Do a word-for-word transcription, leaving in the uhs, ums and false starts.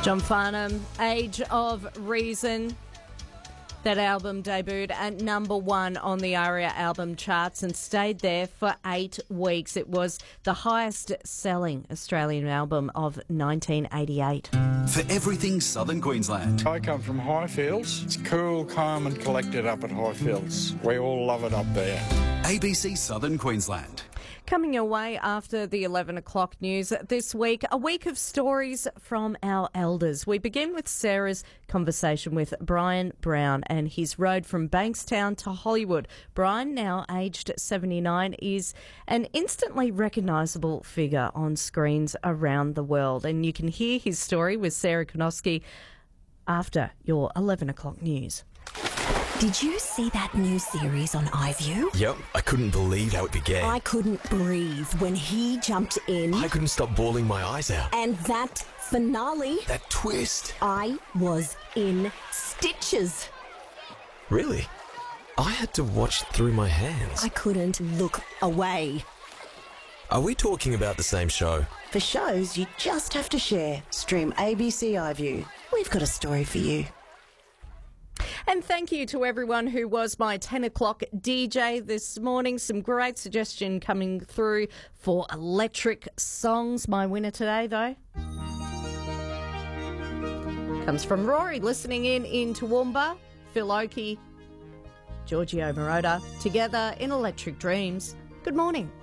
John Farnham, Age of Reason. That album debuted at number one on the ARIA album charts and stayed there for eight weeks. It was the highest-selling Australian album of nineteen eighty-eight. For everything Southern Queensland. I come from Highfields. It's cool, calm and collected up at Highfields. We all love it up there. A B C Southern Queensland. Coming your way after the eleven o'clock news this week, a week of stories from our elders. We begin with Sarah's conversation with Brian Brown and his road from Bankstown to Hollywood. Brian, now aged seventy-nine, is an instantly recognisable figure on screens around the world. And you can hear his story with Sarah Konoski after your eleven o'clock news. Did you see that new series on iView? Yep, I couldn't believe how it began. I couldn't breathe when he jumped in. I couldn't stop bawling my eyes out. And that finale. That twist. I was in stitches. Really? I had to watch through my hands. I couldn't look away. Are we talking about the same show? For shows you just have to share. Stream A B C iView. We've got a story for you. And thank you to everyone who was my ten o'clock D J this morning. Some great suggestion coming through for electric songs. My winner today, though, comes from Rory, listening in in Toowoomba. Phil Oakey, Giorgio Moroder, together in Electric Dreams. Good morning.